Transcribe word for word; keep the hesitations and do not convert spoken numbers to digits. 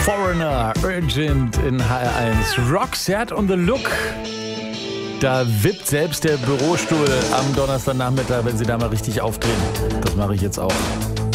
Foreigner, Urgent in H R eins. Roxette on the Look. Da wippt selbst der Bürostuhl am Donnerstagnachmittag, wenn Sie da mal richtig aufdrehen. Das mache ich jetzt auch.